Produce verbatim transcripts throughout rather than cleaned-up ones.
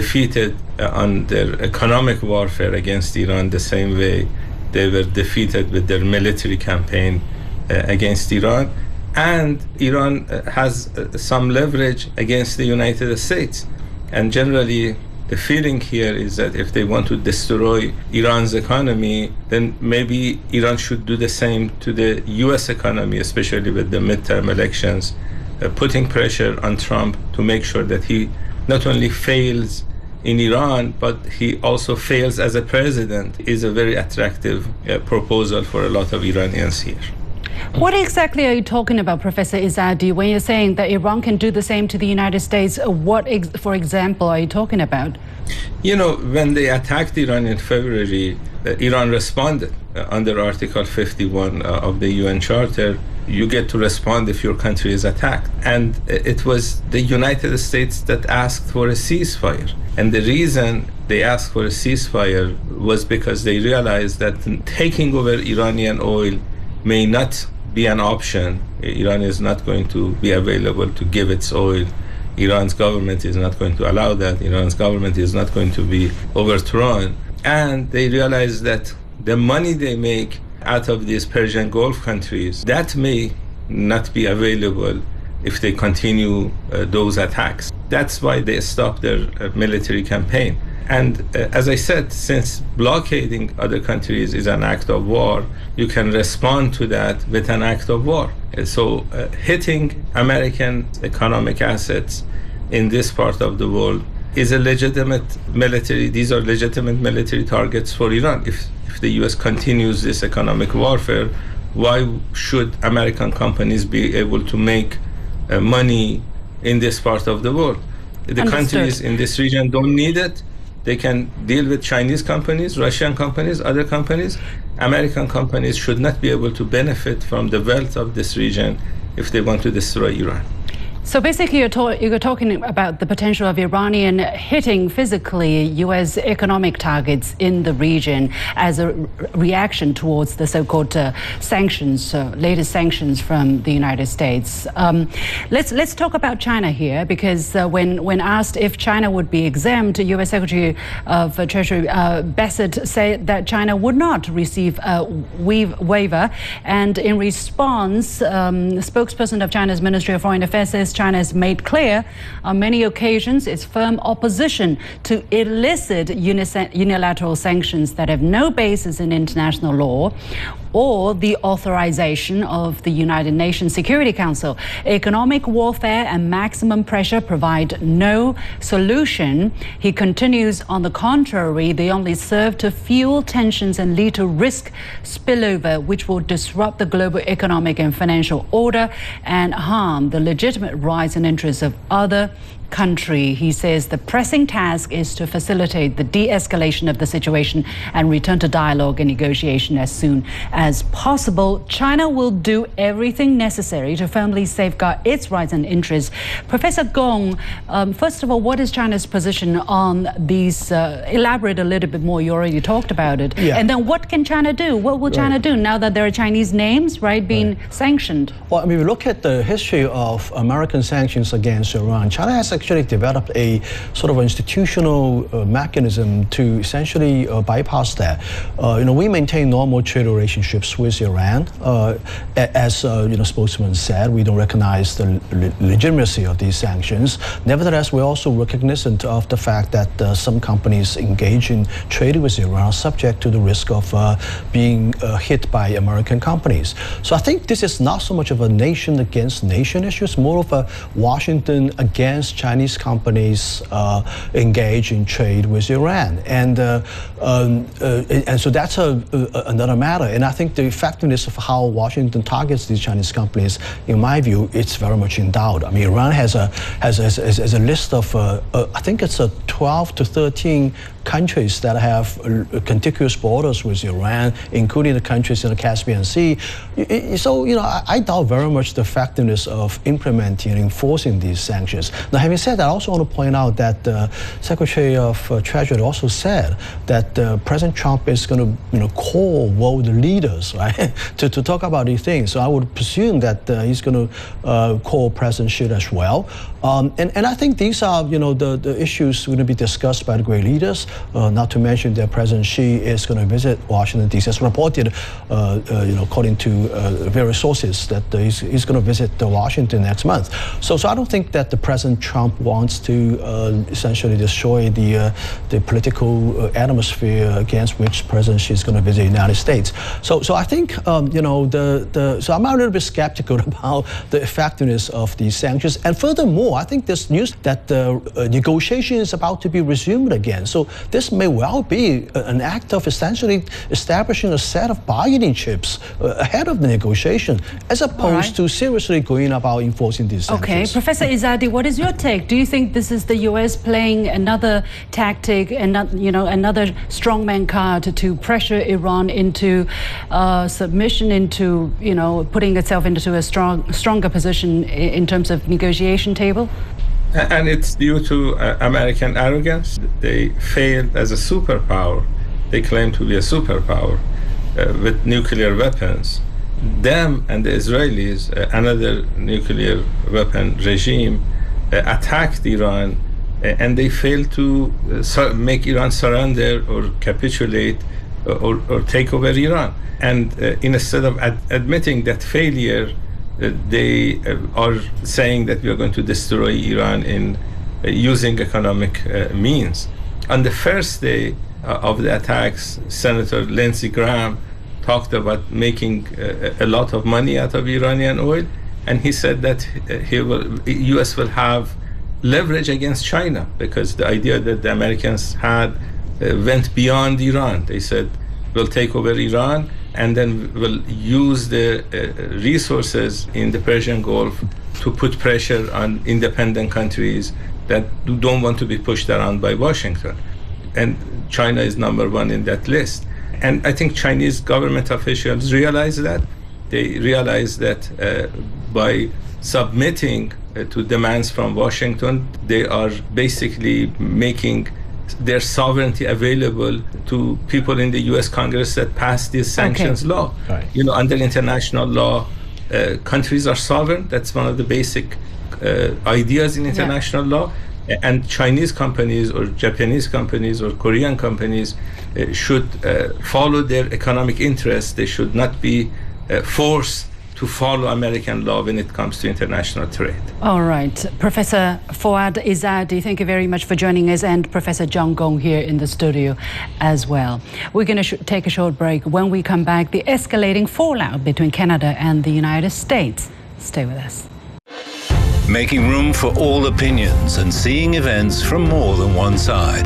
defeated uh, on their economic warfare against Iran the same way they were defeated with their military campaign uh, against Iran. And Iran uh, has uh, some leverage against the United States. And generally, the feeling here is that if they want to destroy Iran's economy, then maybe Iran should do the same to the U S economy, especially with the midterm elections, uh, putting pressure on Trump to make sure that he not only fails in Iran, but he also fails as a president, is a very attractive uh, proposal for a lot of Iranians here. What exactly are you talking about, Professor Izadi, when you're saying that Iran can do the same to the United States? What, ex for example, are you talking about? You know, when they attacked Iran in February, uh, Iran responded uh, under Article fifty-one uh, of the U N Charter. You get to respond if your country is attacked. And it was the United States that asked for a ceasefire. And the reason they asked for a ceasefire was because they realized that taking over Iranian oil may not be an option. Iran is not going to be available to give its oil. Iran's government is not going to allow that. Iran's government is not going to be overthrown. And they realize that the money they make out of these Persian Gulf countries, that may not be available if they continue uh, those attacks. That's why they stopped their uh, military campaign. And uh, as I said, since blockading other countries is an act of war, you can respond to that with an act of war. Uh, so uh, hitting American economic assets in this part of the world is a legitimate military, these are legitimate military targets for Iran. If, if the U S continues this economic warfare, why should American companies be able to make uh, money in this part of the world? The Understood. Countries in this region don't need it. They can deal with Chinese companies, Russian companies, other companies. American companies should not be able to benefit from the wealth of this region if they want to destroy Iran. So basically, you're, ta you're talking about the potential of Iranian hitting physically U S economic targets in the region as a re reaction towards the so-called uh, sanctions, uh, latest sanctions from the United States. Um, let's let's talk about China here, because uh, when when asked if China would be exempt, U S Secretary of Treasury uh, Bassett said that China would not receive a waiver, and in response, um, the spokesperson of China's Ministry of Foreign Affairs says China has made clear on many occasions its firm opposition to illicit unilateral sanctions that have no basis in international law or the authorization of the United Nations Security Council. Economic warfare and maximum pressure provide no solution. He continues, on the contrary, they only serve to fuel tensions and lead to risk spillover, which will disrupt the global economic and financial order and harm the legitimate rights and interests of other country. He says the pressing task is to facilitate the de-escalation of the situation and return to dialogue and negotiation as soon as possible. China will do everything necessary to firmly safeguard its rights and interests. Professor Gong, um, first of all, what is China's position on these? Uh, elaborate a little bit more. You already talked about it. Yeah. And then what can China do? What will China right. do now that there are Chinese names, right, being right. sanctioned? Well, I mean, we look at the history of American sanctions against Iran. China has actually developed a sort of institutional uh, mechanism to essentially uh, bypass that. Uh, you know, we maintain normal trade relationships with Iran. Uh, as uh, you know, spokesman said, we don't recognize the le legitimacy of these sanctions. Nevertheless, we're also recognizant of the fact that uh, some companies engage in trading with Iran are subject to the risk of uh, being uh, hit by American companies. So I think this is not so much of a nation against nation issue. It's more of a Washington against Chinese companies uh, engage in trade with Iran, and uh, um, uh, and so that's a, a, another matter. And I think the effectiveness of how Washington targets these Chinese companies, in my view, it's very much in doubt. I mean, Iran has a has, has, has a list of uh, uh, I think it's a twelve to thirteen countries that have uh, contiguous borders with Iran, including the countries in the Caspian Sea. So, you know, I, I doubt very much the effectiveness of implementing and enforcing these sanctions. Now, having said that, I also want to point out that the uh, Secretary of uh, Treasury also said that uh, President Trump is going to, you know, call world leaders, right, to, to talk about these things. So I would presume that uh, he's going to uh, call President Xi as well. Um, and, and I think these are, you know, the, the issues going to be discussed by the great leaders, uh, not to mention that President Xi is going to visit Washington, D C, as reported, uh, uh, you know, according to uh, various sources, that uh, he's, he's going to visit uh, Washington next month. So, so I don't think that the President Trump wants to uh, essentially destroy the, uh, the political uh, atmosphere against which President Xi is going to visit the United States. So, so I think, um, you know, the, the, so I'm a little bit skeptical about the effectiveness of these sanctions. And furthermore, I think there's news that the uh, negotiation is about to be resumed again. So this may well be an act of essentially establishing a set of bargaining chips uh, ahead of the negotiation, as opposed right. to seriously going about enforcing these sanctions. Okay, Professor Izadi, what is your take? Do you think this is the U S playing another tactic, and you know, another strongman card to pressure Iran into uh, submission, into, you know, putting itself into a strong, stronger position in terms of negotiation table? And it's due to uh, American arrogance. They failed as a superpower. They claim to be a superpower uh, with nuclear weapons. Them and the Israelis, uh, another nuclear weapon regime, uh, attacked Iran, uh, and they failed to uh, sur- make Iran surrender or capitulate uh, or, or take over Iran. And uh, instead of ad- admitting that failure, uh, they uh, are saying that we are going to destroy Iran in uh, using economic uh, means. On the first day uh, of the attacks, Senator Lindsey Graham talked about making uh, a lot of money out of Iranian oil, and he said that he will, U S will have leverage against China, because the idea that the Americans had uh, went beyond Iran. They said, we'll take over Iran, and then we'll use the uh, resources in the Persian Gulf to put pressure on independent countries that don't want to be pushed around by Washington. And China is number one in that list. And I think Chinese government officials realize that. They realize that uh, by submitting uh, to demands from Washington, they are basically making their sovereignty available to people in the U S Congress that passed this sanctions okay. law. Right. You know, under international law, uh, countries are sovereign. That's one of the basic uh, ideas in international yeah. law. And Chinese companies or Japanese companies or Korean companies uh, should uh, follow their economic interests. They should not be uh, forced to follow American law when it comes to international trade. All right. Professor Fouad Izadi, thank you very much for joining us, and Professor Zhang Gong here in the studio as well. We're going to sh- take a short break. When we come back, the escalating fallout between Canada and the United States. Stay with us. Making room for all opinions and seeing events from more than one side.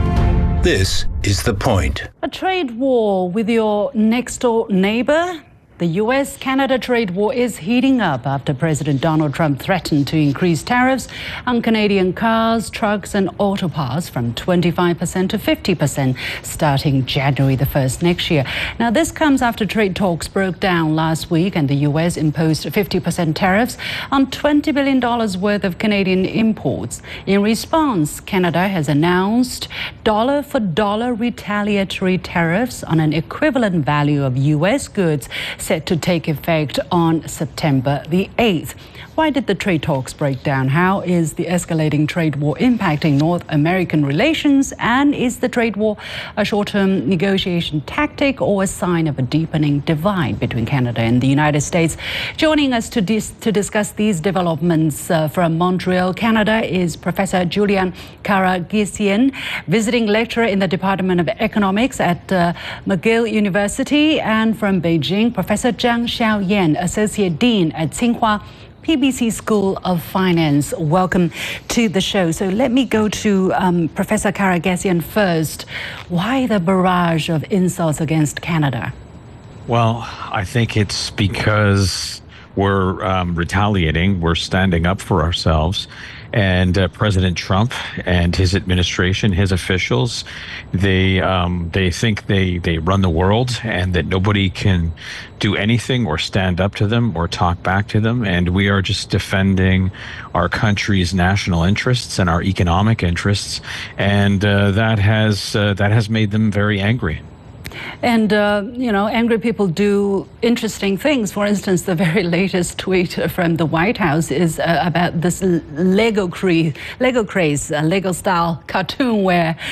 This is The Point. A trade war with your next-door neighbor? The U S Canada trade war is heating up after President Donald Trump threatened to increase tariffs on Canadian cars, trucks and auto parts from twenty-five percent to fifty percent starting January the first next year. Now, this comes after trade talks broke down last week and the U S imposed fifty percent tariffs on twenty billion dollars worth of Canadian imports. In response, Canada has announced dollar-for-dollar retaliatory tariffs on an equivalent value of U S goods set to take effect on September the eighth. Why did the trade talks break down? How is the escalating trade war impacting North American relations? And is the trade war a short-term negotiation tactic or a sign of a deepening divide between Canada and the United States? Joining us to, dis- to discuss these developments uh, from Montreal, Canada, is Professor Julian Karagesian, visiting lecturer in the Department of Economics at uh, McGill University, and from Beijing, Professor Zhang Xiaoyan, Associate Dean at Tsinghua P B C School of Finance. Welcome to the show. So let me go to um, Professor Karagesian first. Why the barrage of insults against Canada? Well, I think it's because we're um, retaliating, we're standing up for ourselves, And uh, President Trump and his administration, his officials, they um, they think they, they run the world and that nobody can do anything or stand up to them or talk back to them. And we are just defending our country's national interests and our economic interests. And uh, that has uh, that has made them very angry. And, uh, you know, angry people do interesting things. For instance, the very latest tweet from the White House is uh, about this Lego craze, Lego craze, uh, Lego-style cartoon where